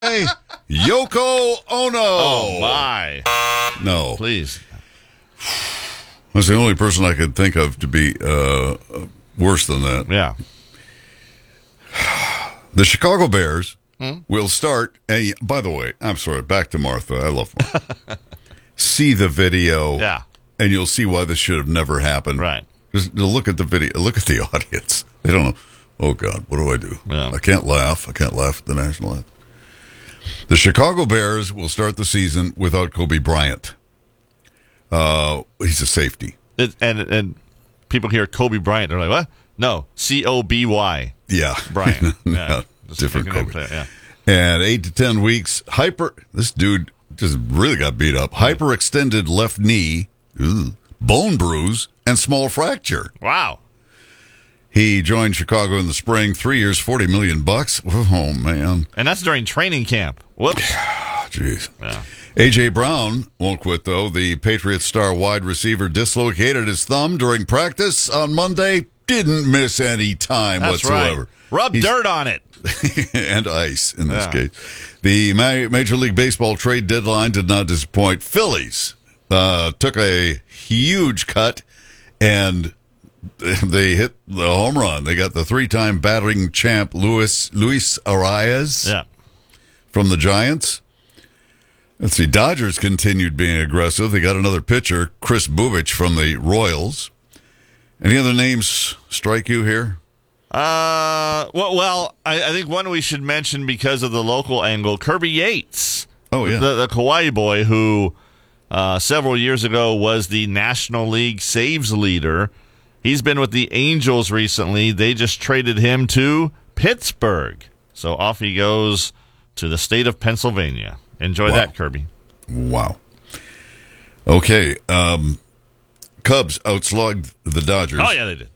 Hey, Yoko Ono. Oh, my. No. Please. That's the only person I could think of to be worse than that. Yeah. The Chicago Bears will start. And by the way, I'm sorry, back to Martha. I love Martha. See the video. Yeah. And you'll see why this should have never happened. Right. Just look at the video. Look at the audience. They don't know. Oh, God, what do I do? Yeah. I can't laugh. I can't laugh at the national anthem. The Chicago Bears will start the season without Kobe Bryant. He's a safety. And people hear Kobe Bryant. They're like, what? No, Coby. Yeah. Bryant. No, Yeah. different Kobe. Yeah. And 8 to 10 weeks, this dude just really got beat up. Hyperextended left knee, bone bruise, and small fracture. Wow. He joined Chicago in the spring, 3 years, $40 million. Oh, man. And that's during training camp. Whoops. Jeez. Yeah. A.J. Brown won't quit, though. The Patriots star wide receiver dislocated his thumb during practice on Monday. Didn't miss any time That's whatsoever. Right. Rub dirt on it. And ice, in this case. The Major League Baseball trade deadline did not disappoint. Phillies took a huge cut, and they hit the home run. They got the 3-time batting champ Luis Arias from the Giants. Let's see, Dodgers continued being aggressive. They got another pitcher, Chris Bubich from the Royals. Any other names strike you here? Well, I think one we should mention because of the local angle, Kirby Yates. Oh, yeah. The Kauai boy who several years ago was the National League saves leader. He's been with the Angels recently. They just traded him to Pittsburgh. So off he goes to the state of Pennsylvania. Enjoy that, Kirby. Wow. Okay. Cubs outslugged the Dodgers. Oh, yeah, they did.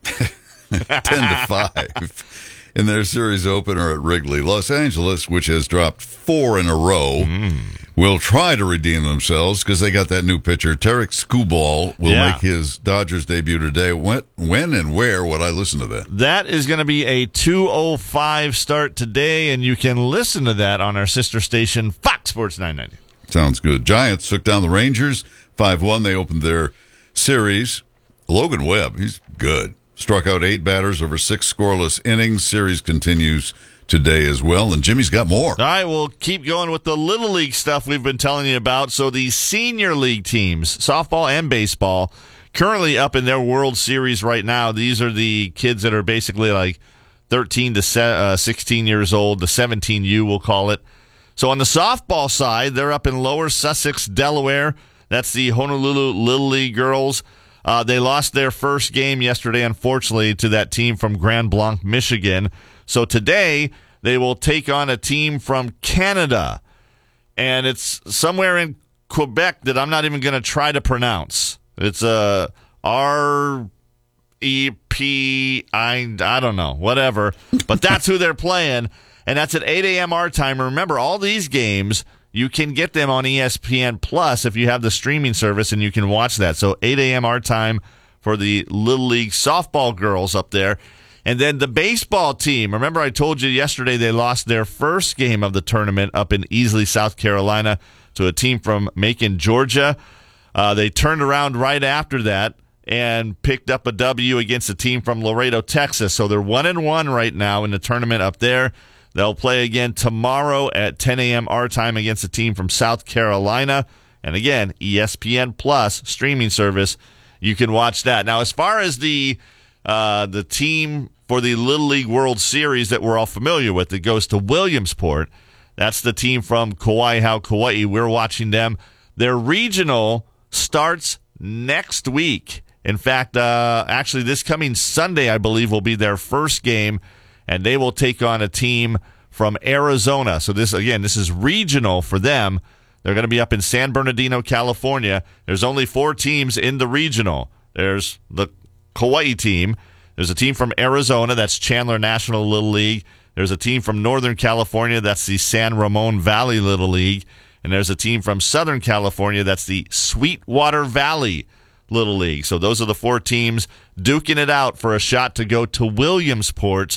10-5 in their series opener at Wrigley. Los Angeles, which has dropped 4 in a row, will try to redeem themselves because they got that new pitcher. Tarek Skubal will make his Dodgers debut today. When and where would I listen to that? That is going to be a 2:05 start today, and you can listen to that on our sister station, Fox Sports 990. Sounds good. Giants took down the Rangers 5-1. They opened their series. Logan Webb, he's good. Struck out 8 batters over 6 scoreless innings. Series continues today as well, and Jimmy's got more. All right, we'll keep going with the Little League stuff we've been telling you about. So the senior league teams, softball and baseball, currently up in their World Series right now. These are the kids that are basically like 13 to 16 years old, the 17U we'll call it. So on the softball side, they're up in Lower Sussex, Delaware. That's the Honolulu Little League girls. They lost their first game yesterday, unfortunately, to that team from Grand Blanc, Michigan. So today, they will take on a team from Canada. And it's somewhere in Quebec that I'm not even going to try to pronounce. It's R-E-P, I don't know, whatever. But that's who they're playing. And that's at 8 a.m. our time. And remember, all these games, you can get them on ESPN Plus if you have the streaming service, and you can watch that. So 8 a.m. our time for the Little League softball girls up there. And then the baseball team. Remember I told you yesterday they lost their first game of the tournament up in Easley, South Carolina, to a team from Macon, Georgia. They turned around right after that and picked up a W against a team from Laredo, Texas. So they're 1-1 right now in the tournament up there. They'll play again tomorrow at 10 a.m. our time against a team from South Carolina. And again, ESPN Plus streaming service. You can watch that. Now, as far as the team for the Little League World Series that we're all familiar with that goes to Williamsport, that's the team from Kauai, Kauai. We're watching them. Their regional starts next week. In fact, actually this coming Sunday, I believe, will be their first game. And they will take on a team from Arizona. So this is regional for them. They're going to be up in San Bernardino, California. There's only 4 teams in the regional. There's the Kauai team. There's a team from Arizona. That's Chandler National Little League. There's a team from Northern California. That's the San Ramon Valley Little League. And there's a team from Southern California. That's the Sweetwater Valley Little League. So those are the 4 teams duking it out for a shot to go to Williamsport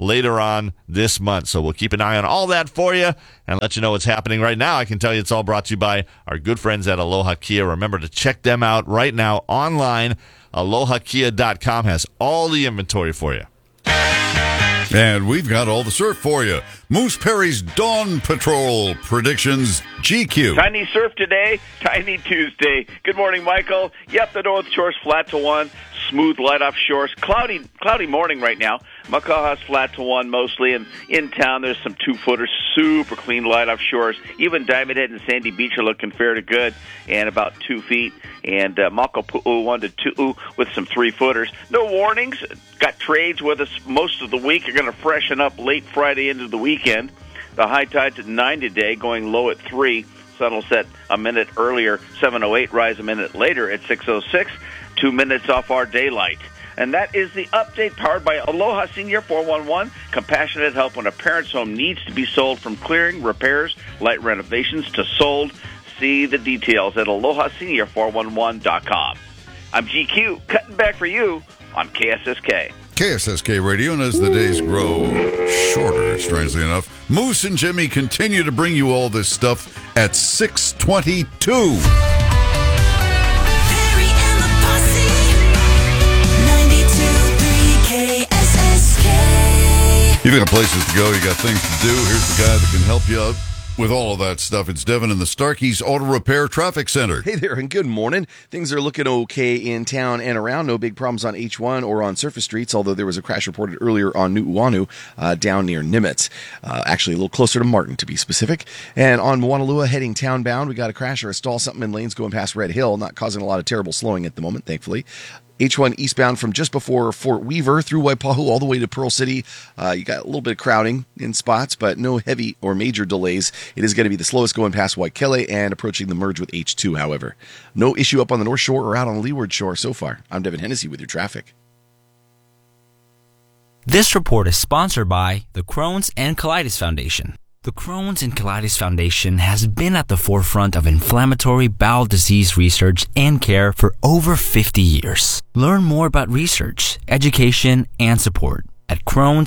later on this month. So we'll keep an eye on all that for you and let you know what's happening right now. I can tell you it's all brought to you by our good friends at Aloha Kia. Remember to check them out right now online. AlohaKia.com has all the inventory for you. And we've got all the surf for you. Moose Perry's Dawn Patrol predictions, GQ. Tiny surf today, tiny Tuesday. Good morning, Michael. Yep, the North Shore's flat to 1. Smooth light off shores. Cloudy morning right now. Makaha's flat to 1 mostly, and in town there's some 2-footers, super clean light off shores. Even Diamond Head and Sandy Beach are looking fair to good, and about 2 feet. And Makapu'u 1 to 2 with some 3-footers. No warnings. Got trades with us most of the week. Are going to freshen up late Friday into the weekend. The high tide's at 9 today, going low at 3. Sun will set a minute earlier, 7:08. Rise a minute later at 6:06. 2 minutes off our daylight. And that is the update powered by Aloha Senior 411. Compassionate help when a parent's home needs to be sold, from clearing, repairs, light renovations to sold. See the details at AlohaSenior411.com. I'm GQ, cutting back for you on KSSK. KSSK Radio, and as the days grow shorter, strangely enough, Moose and Jimmy continue to bring you all this stuff at 6:22. You've got places to go, you got things to do. Here's the guy that can help you out with all of that stuff. It's Devin in the Starkey's Auto Repair Traffic Center. Hey there, and good morning. Things are looking okay in town and around. No big problems on H1 or on surface streets, although there was a crash reported earlier on Nu'uanu down near Nimitz. Actually, a little closer to Martin, to be specific. And on Moanalua, heading townbound, we got a crash or a stall, something in lanes going past Red Hill, not causing a lot of terrible slowing at the moment, thankfully. H1 eastbound from just before Fort Weaver through Waipahu all the way to Pearl City. You got a little bit of crowding in spots, but no heavy or major delays. It is going to be the slowest going past Waikele and approaching the merge with H2, however. No issue up on the North Shore or out on the Leeward Shore so far. I'm Devin Hennessy with your traffic. This report is sponsored by the Crohn's and Colitis Foundation. The Crohn's and Colitis Foundation has been at the forefront of inflammatory bowel disease research and care for over 50 years. Learn more about research, education, and support at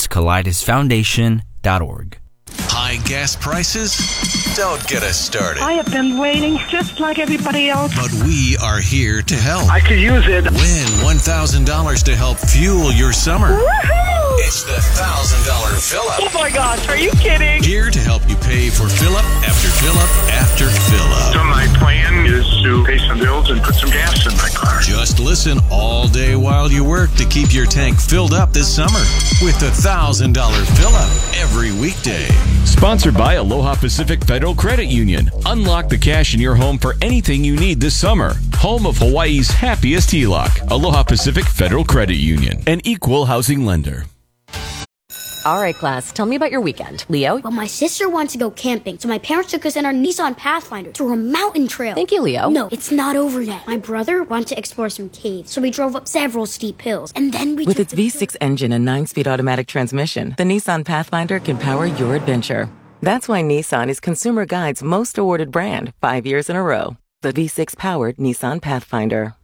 Crohn'sColitisFoundation.org. High gas prices? Don't get us started. I have been waiting just like everybody else. But we are here to help. I could use it. Win $1,000 to help fuel your summer. Woohoo! It's the $1,000 fill-up. Oh my gosh, are you kidding? Here to help you pay for fill-up after fill-up after fill-up. So my plan is to pay some bills and put some gas in my car. Just listen all day while you work to keep your tank filled up this summer with the $1,000 fill-up every weekday. Sponsored by Aloha Pacific Federal Credit Union. Unlock the cash in your home for anything you need this summer. Home of Hawaii's happiest HELOC. Aloha Pacific Federal Credit Union. An equal housing lender. All right, class, tell me about your weekend. Leo? Well, my sister wants to go camping, so my parents took us in our Nissan Pathfinder through a mountain trail. Thank you, Leo. No, it's not over yet. My brother wanted to explore some caves, so we drove up several steep hills, and then we With its V6 engine and 9-speed automatic transmission, the Nissan Pathfinder can power your adventure. That's why Nissan is Consumer Guide's most awarded brand 5 years in a row. The V6-powered Nissan Pathfinder.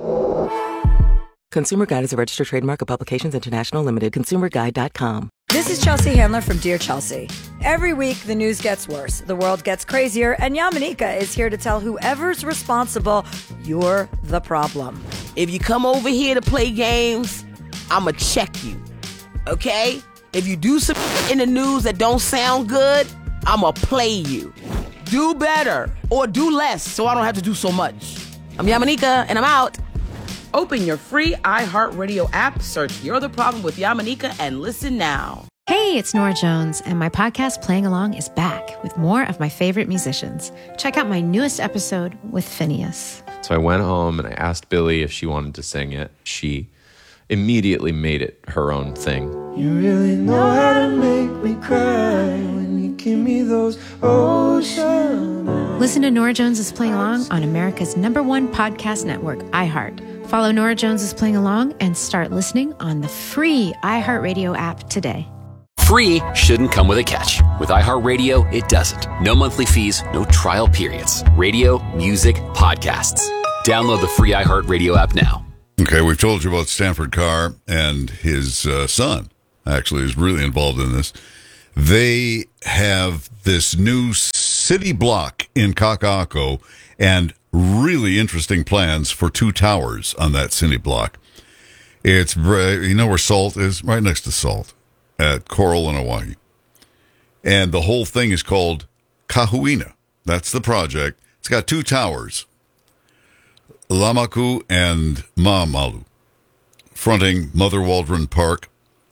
Consumer Guide is a registered trademark of Publications International Limited. ConsumerGuide.com. This is Chelsea Handler from Dear Chelsea. Every week, the news gets worse, the world gets crazier, and Yamanika is here to tell whoever's responsible, you're the problem. If you come over here to play games, I'ma check you, okay? If you do some in the news that don't sound good, I'ma play you. Do better, or do less, so I don't have to do so much. I'm Yamanika, and I'm out. Open your free iHeartRadio app, search You're the Problem with Yamanika, and listen now. Hey, it's Nora Jones, and my podcast Playing Along is back with more of my favorite musicians. Check out my newest episode with Phineas. So I went home and I asked Billy if she wanted to sing it. She immediately made it her own thing. You really know how to make me cry when you give me those ocean eyes. Listen to Nora Jones is Playing Along on America's #1 podcast network, iHeart. Follow Nora Jones is Playing Along and start listening on the free iHeartRadio app today. Free shouldn't come with a catch. With iHeartRadio, it doesn't. No monthly fees, no trial periods. Radio, music, podcasts. Download the free iHeartRadio app now. Okay, we've told you about Stanford Carr and his son, actually is really involved in this. They have this new city block in Kaka'ako and really interesting plans for 2 towers on that city block. It's, you know where Salt is? Right next to Salt at Coral and Oahe. And the whole thing is called Kahuina. That's the project. It's got 2 towers, Lamaku and Ma'amalu, fronting Mother Waldron Park.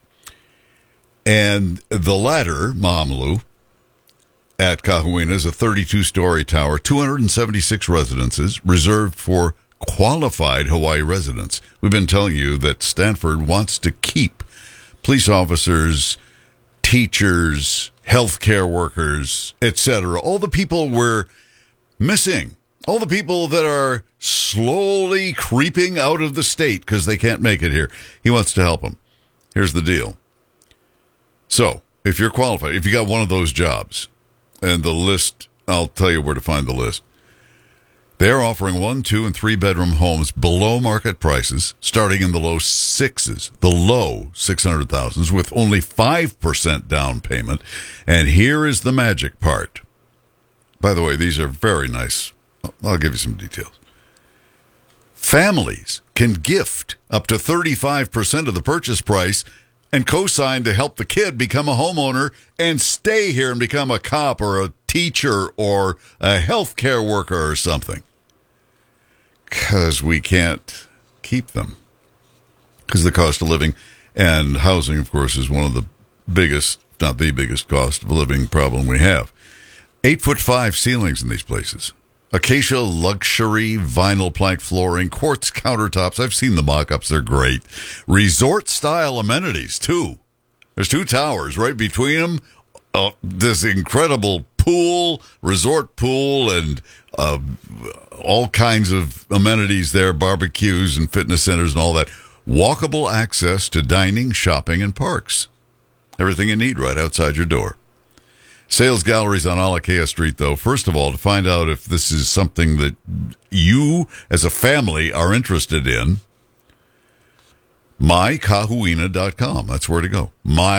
And the latter, Ma'amalu, at Kahuina, is a 32-story tower, 276 residences, reserved for qualified Hawaii residents. We've been telling you that Stanford wants to keep police officers, teachers, healthcare workers, etc. All the people we're missing. All the people that are slowly creeping out of the state because they can't make it here. He wants to help them. Here's the deal. So, if you're qualified, if you got one of those jobs, and the list, I'll tell you where to find the list. They're offering 1, 2, and 3 bedroom homes below market prices, starting in the low 600,000s, with only 5% down payment. And here is the magic part. By the way, these are very nice. I'll give you some details. Families can gift up to 35% of the purchase price and co-sign to help the kid become a homeowner and stay here and become a cop or a teacher or a healthcare worker or something. Because we can't keep them. Because the cost of living and housing, of course, is one of the biggest, if not the biggest cost of living problem we have. 8'5" ceilings in these places. Acacia luxury vinyl plank flooring, quartz countertops. I've seen the mock-ups. They're great. Resort-style amenities, too. There's 2 towers right between them. This incredible pool, resort pool, and all kinds of amenities there, barbecues and fitness centers and all that. Walkable access to dining, shopping, and parks. Everything you need right outside your door. Sales galleries on Alakea Street, though. First of all, to find out if this is something that you, as a family, are interested in, mykahuina.com. That's where to go.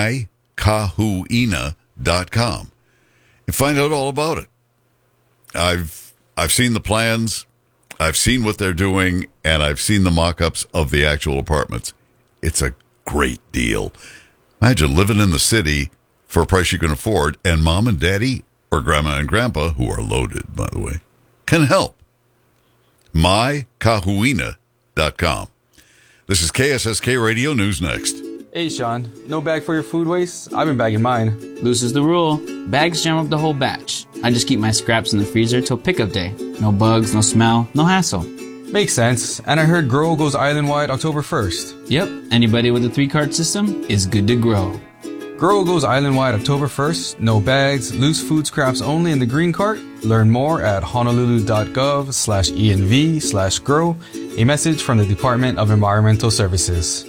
mykahuina.com. And find out all about it. I've seen the plans, I've seen what they're doing, and I've seen the mock-ups of the actual apartments. It's a great deal. Imagine living in the city for a price you can afford, and mom and daddy, or grandma and grandpa, who are loaded, by the way, can help. mykahuina.com. This is KSSK Radio News Next. Hey, Sean, no bag for your food waste? I've been bagging mine. Loose is the rule. Bags jam up the whole batch. I just keep my scraps in the freezer till pickup day. No bugs, no smell, no hassle. Makes sense. And I heard Grow goes island-wide October 1st. Yep, anybody with a 3-cart system is good to grow. Grow goes island-wide October 1st. No bags, loose food scraps only in the green cart. Learn more at honolulu.gov/env/grow. A message from the Department of Environmental Services.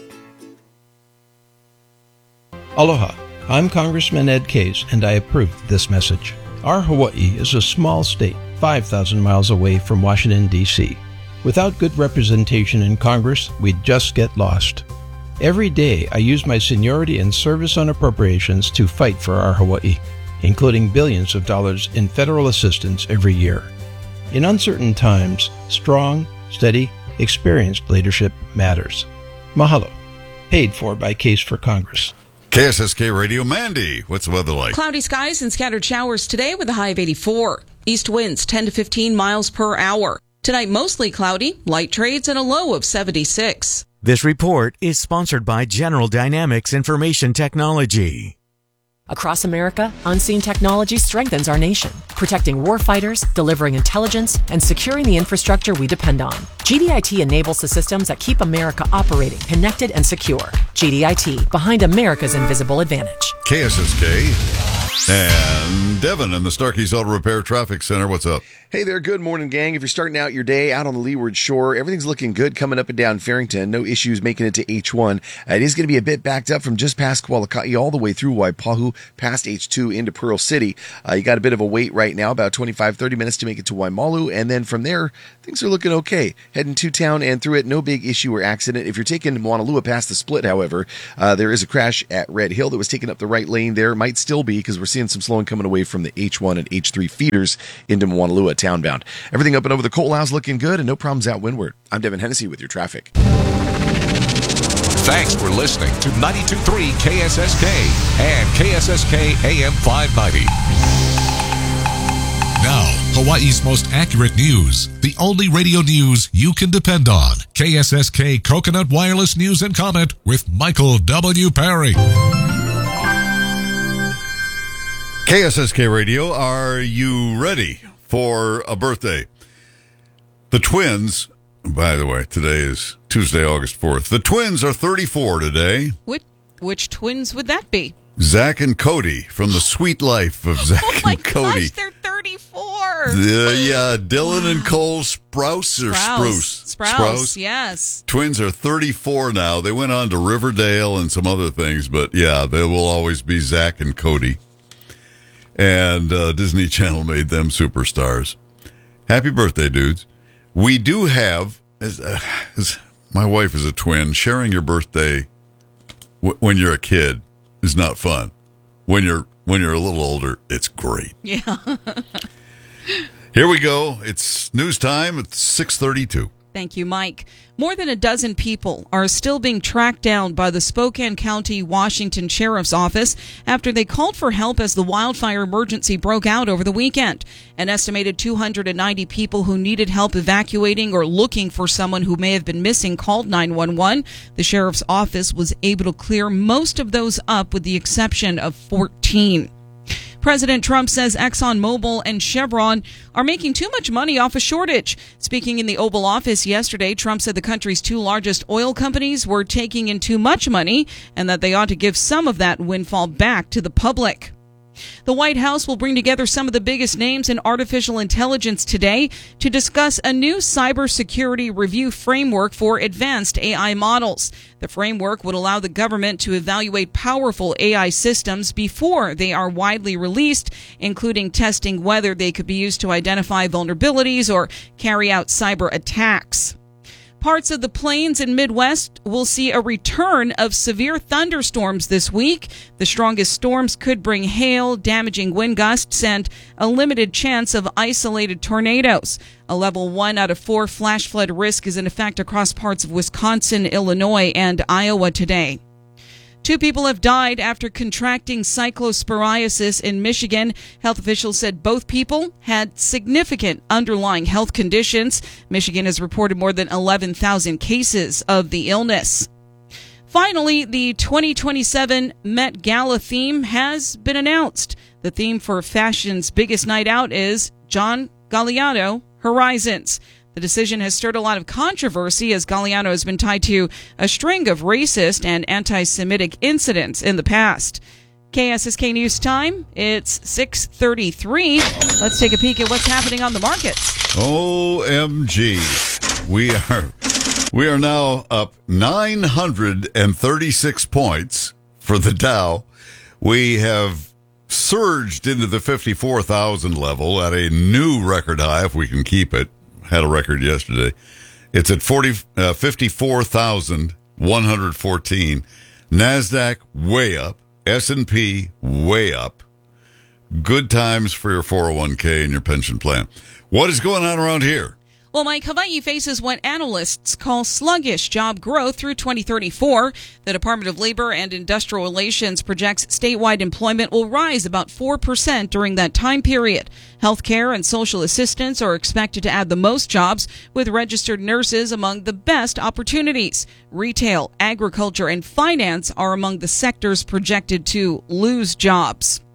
Aloha, I'm Congressman Ed Case, and I approve this message. Our Hawaii is a small state, 5,000 miles away from Washington, D.C. Without good representation in Congress, we'd just get lost. Every day, I use my seniority and service on appropriations to fight for our Hawaii, including billions of dollars in federal assistance every year. In uncertain times, strong, steady, experienced leadership matters. Mahalo. Paid for by Case for Congress. KSSK Radio, Mandy, what's the weather like? Cloudy skies and scattered showers today with a high of 84. East winds 10 to 15 miles per hour. Tonight mostly cloudy, light trades, and a low of 76. This report is sponsored by General Dynamics Information Technology. Across America, Unseen Technology strengthens our nation, protecting warfighters, delivering intelligence, and securing the infrastructure we depend on. GDIT enables the systems that keep America operating, connected, and secure. GDIT, behind America's invisible advantage. KSSK And Devin in the Starkey's Auto Repair Traffic Center. What's up? Hey there, good morning, gang. If you're starting out your day out on the Leeward Shore, everything's looking good coming up and down Farrington. No issues making it to H1. It is going to be a bit backed up from just past Kualaka'i all the way through Waipahu, past H2 into Pearl City. You got a bit of a wait right now, about 25-30 minutes to make it to Waimalu, and then from there, things are looking okay. Heading to town and through it, no big issue or accident. If you're taking Moanalua past the split, however, there is a crash at Red Hill that was taking up the right lane there. Might still be because we're seeing some slowing coming away from the H1 and H3 feeders into Moanalua townbound. Everything up and over the Coal House looking good and no problems out windward. I'm Devin Hennessy with your traffic. Thanks for listening to 92.3 KSSK and KSSK AM 590. Now, Hawaii's most accurate news. The only radio news you can depend on. KSSK Coconut Wireless News and Comment with Michael W. Perry. KSSK Radio, are you ready for a birthday? The twins, by the way, today is Tuesday, August 4th. The twins are 34 today. Which twins would that be? Zach and Cody from The Sweet Life of Zach and Cody. Gosh, they're 34. Yeah, Dylan and Cole Sprouse or Sprouse, yes. Twins are 34 now. They went on to Riverdale and some other things, but yeah, they will always be Zach and Cody. And Disney Channel made them superstars. Happy birthday, dudes. We do have, as my wife is a twin, sharing your birthday when you're a kid is not fun. When you're a little older, it's great. Yeah. Here we go. It's news time. It's 6:32. Thank you, Mike. More than a dozen people are still being tracked down by the Spokane County, Washington Sheriff's Office after they called for help as the wildfire emergency broke out over the weekend. An estimated 290 people who needed help evacuating or looking for someone who may have been missing called 911. The Sheriff's Office was able to clear most of those up with the exception of 14. President Trump says ExxonMobil and Chevron are making too much money off a shortage. Speaking in the Oval Office yesterday, Trump said the country's two largest oil companies were taking in too much money and that they ought to give some of that windfall back to the public. The White House will bring together some of the biggest names in artificial intelligence today to discuss a new cybersecurity review framework for advanced AI models. The framework would allow the government to evaluate powerful AI systems before they are widely released, including testing whether they could be used to identify vulnerabilities or carry out cyber attacks. Parts of the plains and Midwest will see a return of severe thunderstorms this week. The strongest storms could bring hail, damaging wind gusts, and a limited chance of isolated tornadoes. A level 1 out of 4 flash flood risk is in effect across parts of Wisconsin, Illinois, and Iowa today. 2 people have died after contracting cyclosporiasis in Michigan. Health officials said both people had significant underlying health conditions. Michigan has reported more than 11,000 cases of the illness. Finally, the 2027 Met Gala theme has been announced. The theme for fashion's biggest night out is John Galliano Horizons. The decision has stirred a lot of controversy as Galliano has been tied to a string of racist and anti-Semitic incidents in the past. KSSK News Time, it's 6:33. Let's take a peek at what's happening on the markets. OMG. We are now up 936 points for the Dow. We have surged into the 54,000 level at a new record high, if we can keep it. Had a record yesterday. It's at 54,114. NASDAQ way up. S&P way up. Good times for your 401k and your pension plan. What is going on around here? Well, Mike, Hawaii faces what analysts call sluggish job growth through 2034. The Department of Labor and Industrial Relations projects statewide employment will rise about 4% during that time period. Healthcare and social assistance are expected to add the most jobs, with registered nurses among the best opportunities. Retail, agriculture, and finance are among the sectors projected to lose jobs.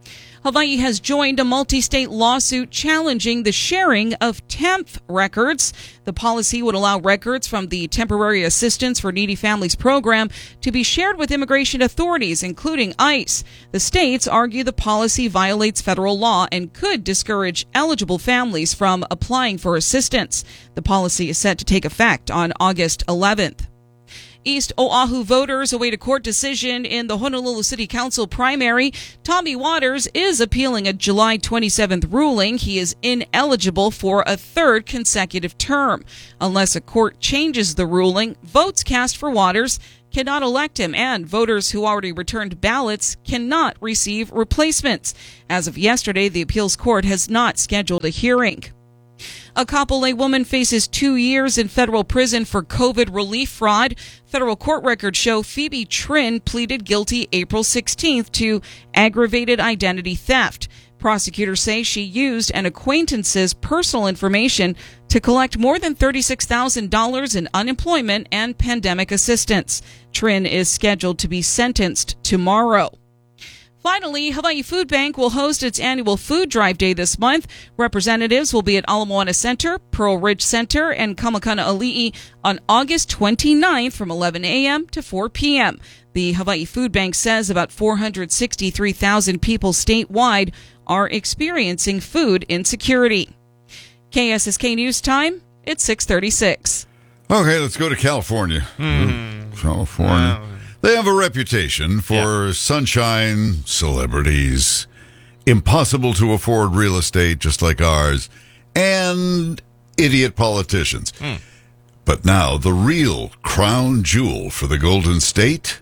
Hawaii has joined a multi-state lawsuit challenging the sharing of TEMP records. The policy would allow records from the Temporary Assistance for Needy Families program to be shared with immigration authorities, including ICE. The states argue the policy violates federal law and could discourage eligible families from applying for assistance. The policy is set to take effect on August 11th. East Oahu voters await a court decision in the Honolulu City Council primary. Tommy Waters is appealing a July 27th ruling. He is ineligible for a third consecutive term. Unless a court changes the ruling, votes cast for Waters cannot elect him, and voters who already returned ballots cannot receive replacements. As of yesterday, the appeals court has not scheduled a hearing. A Kapolei woman faces 2 years in federal prison for COVID relief fraud. Federal court records show Phoebe Trin pleaded guilty April 16th to aggravated identity theft. Prosecutors say she used an acquaintance's personal information to collect more than $36,000 in unemployment and pandemic assistance. Trin is scheduled to be sentenced tomorrow. Finally, Hawaii Food Bank will host its annual Food Drive Day this month. Representatives will be at Ala Moana Center, Pearl Ridge Center, and Kamakana Ali'i on August 29th from 11 a.m. to 4 p.m. The Hawaii Food Bank says about 463,000 people statewide are experiencing food insecurity. KSSK News Time, it's 6:36. Okay, let's go to California. California. They have a reputation for sunshine celebrities, impossible to afford real estate just like ours, and idiot politicians. But now the real crown jewel for the Golden State,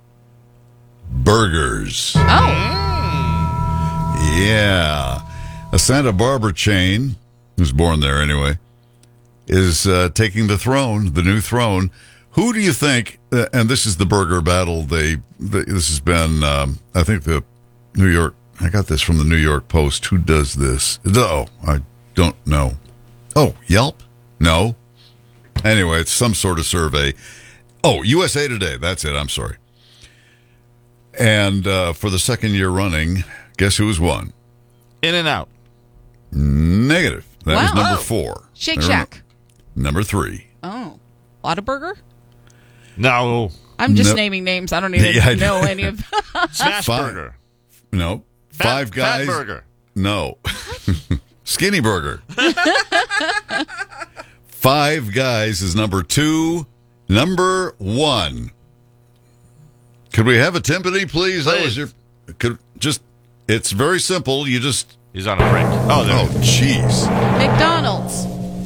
burgers. Yeah. A Santa Barbara chain, who's born there anyway, is taking the throne, the new throne. Who do you think, and this is the burger battle, this has been, I think I got this from the New York Post. Who does this? Oh, I don't know. Oh, Yelp? No. Anyway, it's some sort of survey. Oh, USA Today. That's it. I'm sorry. And for the second year running, guess who's won? In-N-Out. Negative. That is number 4. Shake Shack. Number 3. Oh. Whataburger? No. I'm just naming names. I don't even know any of them. Smash Burger. No. Five Guys. Fat Burger. No. Skinny Burger. Five Guys is number 2. Number 1. Could we have a timpani, please? That was it's very simple. He's on a break. Oh, jeez. McDonald's.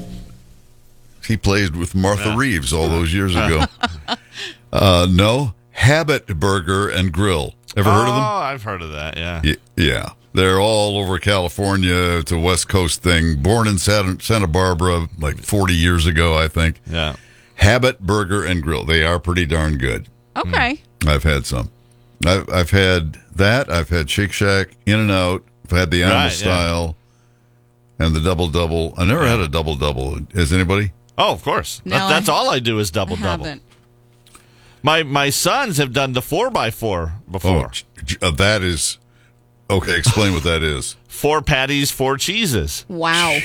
He played with Martha Reeves all those years ago. No. Habit Burger and Grill. Ever heard of them? Oh, I've heard of that, yeah. Yeah. They're all over California. It's a West Coast thing. Born in Santa Barbara like 40 years ago, I think. Yeah. Habit Burger and Grill. They are pretty darn good. Okay. I've had some. I've had that. I've had Shake Shack, In-N-Out. I've had the animal style and the double-double. I never had a double-double. Has anybody? Oh, of course. No, that's all I do is double-double. My sons have done the 4x4 before. Oh, that is... Okay, explain what that is. 4 patties, 4 cheeses. Wow.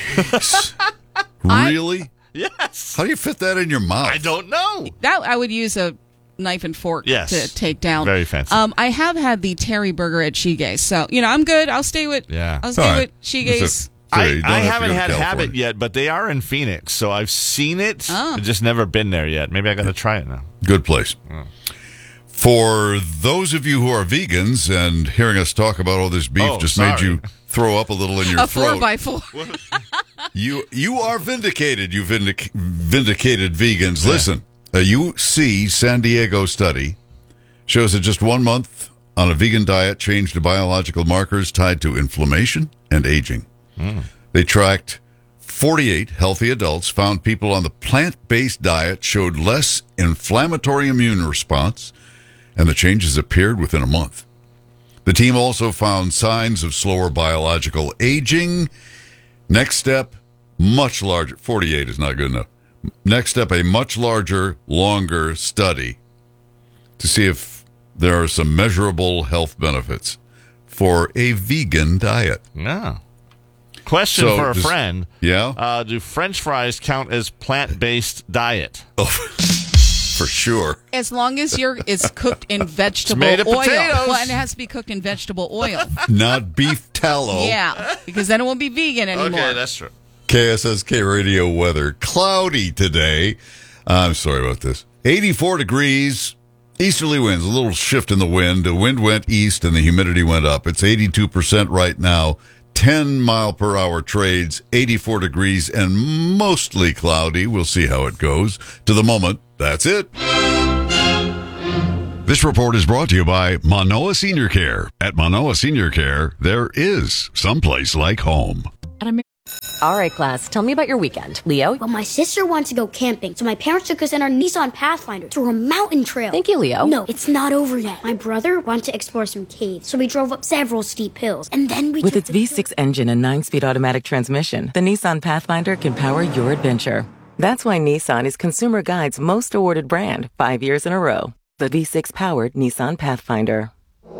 Really? Yes. How do you fit that in your mouth? I don't know. That I would use a knife and fork to take down. Very fancy. I have had the Terry burger at Shige's, so I'm good. I'll stay with with Shige's. I haven't had Habit yet, but they are in Phoenix, so I've seen it. I've just never been there yet. Maybe I got to try it now. Good place. For those of you who are vegans and hearing us talk about all this beef made you throw up a little in your throat. A 4x4. You are vindicated, you vindicated vegans. Yeah. Listen, a UC San Diego study shows that just 1 month on a vegan diet changed the biological markers tied to inflammation and aging. They tracked 48 healthy adults, found people on the plant-based diet showed less inflammatory immune response, and the changes appeared within a month. The team also found signs of slower biological aging. Next step, much larger. 48 is not good enough. Next step, a much larger, longer study to see if there are some measurable health benefits. for a vegan diet. Yeah. Question for a friend. Yeah? Do French fries count as plant-based diet? Oh, for sure. As long as it's cooked in vegetable made of oil. potatoes. Well, and it has to be cooked in vegetable oil. Not beef tallow. Yeah, because then it won't be vegan anymore. Okay, that's true. KSSK radio weather. Cloudy today. I'm sorry about this. 84 degrees. Easterly winds. A little shift in the wind. The wind went east and the humidity went up. It's 82% right now. 10-mile-per-hour trades, 84 degrees, and mostly cloudy. We'll see how it goes. To the moment, that's it. This report is brought to you by Manoa Senior Care. At Manoa Senior Care, there is someplace like home. All right, class, tell me about your weekend. Leo? Well, my sister wanted to go camping, so my parents took us in our Nissan Pathfinder through a mountain trail. Thank you, Leo. No, it's not over yet. My brother wanted to explore some caves, so we drove up several steep hills, and then we With its V6 engine and 9-speed automatic transmission, the Nissan Pathfinder can power your adventure. That's why Nissan is Consumer Guide's most awarded brand 5 years in a row. The V6-powered Nissan Pathfinder.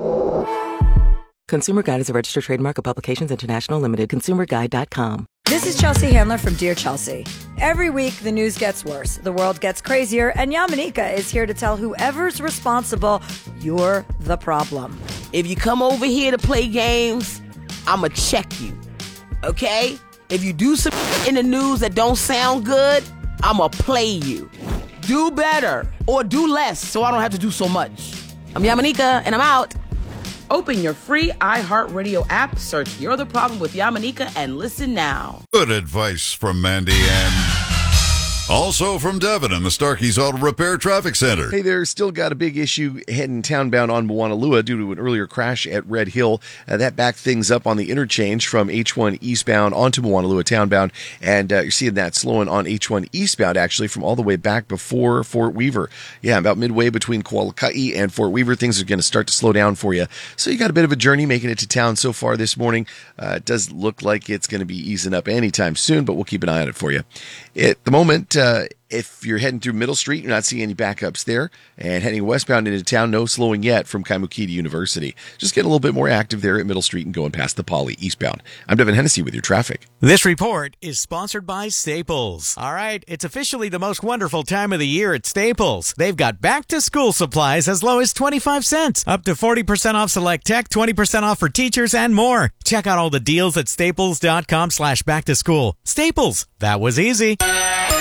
Consumer Guide is a registered trademark of Publications International Limited. ConsumerGuide.com. This is Chelsea Handler from Dear Chelsea. Every week, the news gets worse, the world gets crazier, and Yamanika is here to tell whoever's responsible, you're the problem. If you come over here to play games, I'ma check you, okay? If you do some in the news that don't sound good, I'ma play you. Do better or do less so I don't have to do so much. I'm Yamanika, and I'm out. Open your free iHeartRadio app, search You're the Problem with Yamanika, and listen now. Good advice from Mandy and also from Devin in the Starkey's Auto Repair Traffic Center. Hey there, still got a big issue heading townbound on Moanalua due to an earlier crash at Red Hill. That backed things up on the interchange from H1 eastbound onto Moanalua townbound, and you're seeing that slowing on H1 eastbound actually from all the way back before Fort Weaver. Yeah, about midway between Kualaka'i and Fort Weaver, things are going to start to slow down for you. So you got a bit of a journey making it to town so far this morning. It does look like it's going to be easing up anytime soon, but we'll keep an eye on it for you. At the moment, if you're heading through Middle Street, you're not seeing any backups there. And heading westbound into town, no slowing yet from Kaimukita University. Just get a little bit more active there at Middle Street and going past the Poly eastbound. I'm Devin Hennessy with your traffic. This report is sponsored by Staples. All right, it's officially the most wonderful time of the year at Staples. They've got back-to-school supplies as low as 25 cents, up to 40% off select tech, 20% off for teachers, and more. Check out all the deals at staples.com/back-to-school. Staples, that was easy.